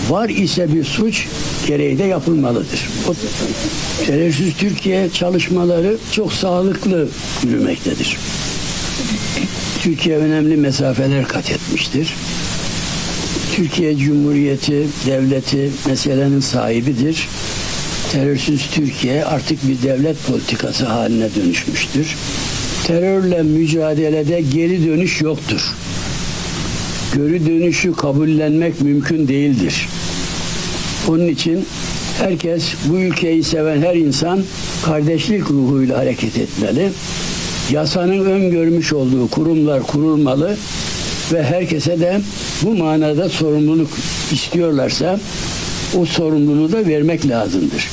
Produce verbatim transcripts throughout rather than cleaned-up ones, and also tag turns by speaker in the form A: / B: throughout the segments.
A: var ise bir suç gereği de yapılmalıdır. O terörsüz Türkiye çalışmaları çok sağlıklı yürümektedir. Türkiye önemli mesafeler kat etmiştir. Türkiye Cumhuriyeti, devleti meselenin sahibidir. Terörsüz Türkiye artık bir devlet politikası haline dönüşmüştür. Terörle mücadelede geri dönüş yoktur. Geri dönüşü kabullenmek mümkün değildir. Onun için herkes, bu ülkeyi seven her insan kardeşlik ruhuyla hareket etmeli. Yasanın öngörmüş olduğu kurumlar kurulmalı ve herkese de bu manada sorumluluk istiyorlarsa o sorumluluğu da vermek lazımdır.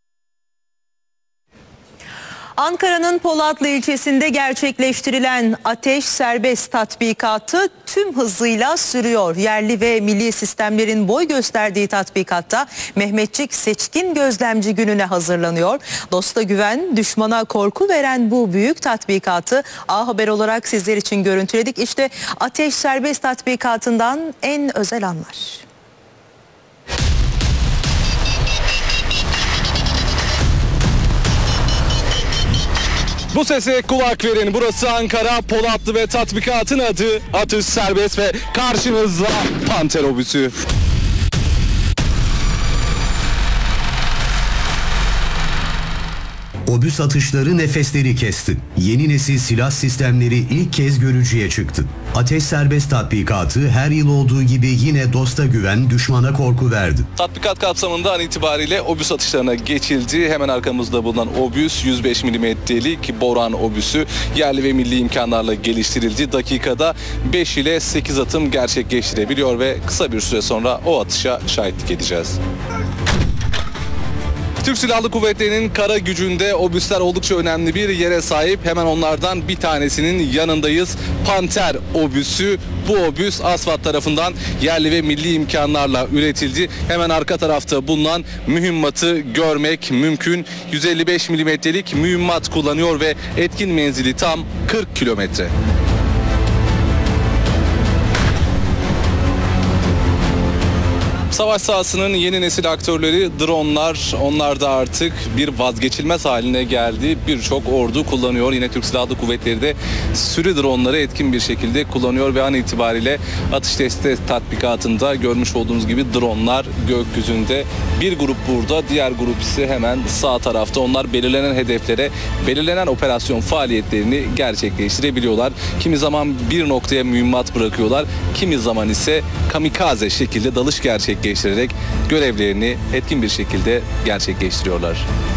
B: Ankara'nın Polatlı ilçesinde gerçekleştirilen Ateş Serbest tatbikatı tüm hızıyla sürüyor. Yerli ve milli sistemlerin boy gösterdiği tatbikatta Mehmetçik Seçkin Gözlemci Günü'ne hazırlanıyor. Dosta güven, düşmana korku veren bu büyük tatbikatı A Haber olarak sizler için görüntüledik. İşte Ateş Serbest tatbikatından en özel anlar.
C: Bu sese kulak verin. Burası Ankara, Polatlı ve tatbikatın adı Atış Serbest ve karşınızda Panter obüsü.
D: Obüs atışları nefesleri kesti. Yeni nesil silah sistemleri ilk kez görücüye çıktı. Ateş Serbest tatbikatı her yıl olduğu gibi yine dosta güven, düşmana korku verdi.
C: Tatbikat kapsamında an itibariyle obüs atışlarına geçildi. Hemen arkamızda bulunan obüs yüz beş milimetrelik Boran obüsü yerli ve milli imkanlarla geliştirildi. Dakikada beş ile sekiz atım gerçekleştirebiliyor ve kısa bir süre sonra o atışa şahitlik edeceğiz. Türk Silahlı Kuvvetleri'nin kara gücünde obüsler oldukça önemli bir yere sahip. Hemen onlardan bir tanesinin yanındayız. Panter obüsü. Bu obüs ASVAT tarafından yerli ve milli imkanlarla üretildi. Hemen arka tarafta bulunan mühimmatı görmek mümkün. yüz elli beş milimetrelik mühimmat kullanıyor ve etkin menzili tam kırk kilometre. Savaş sahasının yeni nesil aktörleri dronlar. Onlar da artık bir vazgeçilmez haline geldi. Birçok ordu kullanıyor. Yine Türk Silahlı Kuvvetleri de sürü dronları etkin bir şekilde kullanıyor ve an itibariyle atış testi tatbikatında görmüş olduğunuz gibi dronlar gökyüzünde. Bir grup burada, diğer grup ise hemen sağ tarafta. Onlar belirlenen hedeflere, belirlenen operasyon faaliyetlerini gerçekleştirebiliyorlar. Kimi zaman bir noktaya mühimmat bırakıyorlar. Kimi zaman ise kamikaze şekilde dalış gerçekleştiriyorlar. Geçirerek görevlerini etkin bir şekilde gerçekleştiriyorlar.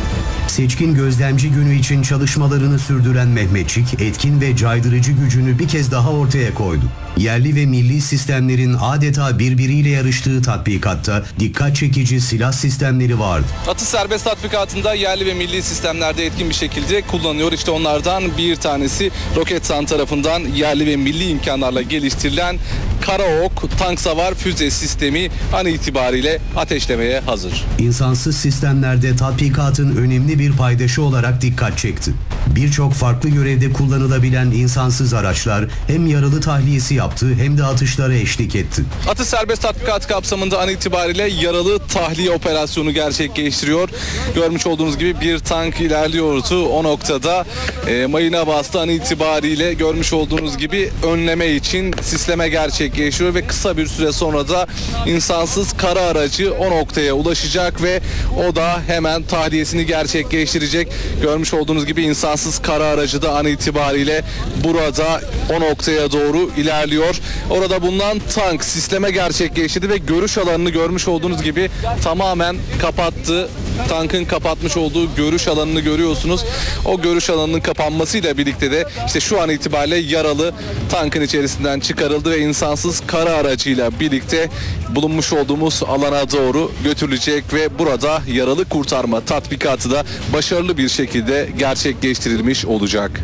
D: Seçkin Gözlemci Günü için çalışmalarını sürdüren Mehmetçik, etkin ve caydırıcı gücünü bir kez daha ortaya koydu. Yerli ve milli sistemlerin adeta birbiriyle yarıştığı tatbikatta dikkat çekici silah sistemleri vardı.
C: Atış Serbest tatbikatında yerli ve milli sistemlerde etkin bir şekilde kullanıyor. İşte onlardan bir tanesi Roketsan tarafından yerli ve milli imkanlarla geliştirilen Karaok tank savar füze sistemi an itibariyle ateşlemeye hazır.
D: İnsansız sistemlerde tatbikatın önemli bir paydaşı olarak dikkat çekti. Birçok farklı görevde kullanılabilen insansız araçlar hem yaralı tahliyesi yaptı hem de atışlara eşlik etti.
C: Atış Serbest tatbikat kapsamında an itibariyle yaralı tahliye operasyonu gerçekleştiriyor. Görmüş olduğunuz gibi bir tank ilerliyordu. O noktada e, mayına bastı. An itibariyle görmüş olduğunuz gibi önleme için sisleme gerçekleşiyor ve kısa bir süre sonra da insansız kara aracı o noktaya ulaşacak ve o da hemen tahliyesini gerçekleştirecek. Görmüş olduğunuz gibi insansız kara aracı da an itibariyle burada o noktaya doğru ilerliyor. Orada bulunan tank sisleme gerçekleştirdi ve görüş alanını görmüş olduğunuz gibi tamamen kapattı. Tankın kapatmış olduğu görüş alanını görüyorsunuz. O görüş alanının kapanmasıyla birlikte de işte şu an itibariyle yaralı tankın içerisinden çıkarıldı ve insansız kara aracıyla birlikte bulunmuş olduğumuz alana doğru götürülecek ve burada yaralı kurtarma tatbikatı da başarılı bir şekilde gerçekleştirilmiş olacak.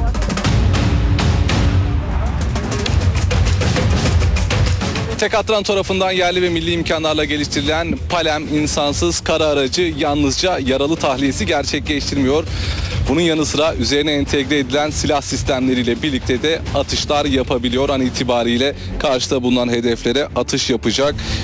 C: Tekatran tarafından yerli ve milli imkanlarla geliştirilen Palem insansız kara aracı yalnızca yaralı tahliyesi gerçekleştirmiyor. Bunun yanı sıra üzerine entegre edilen silah sistemleriyle birlikte de atışlar yapabiliyor. An itibariyle karşıda bulunan hedeflere atış yapacak.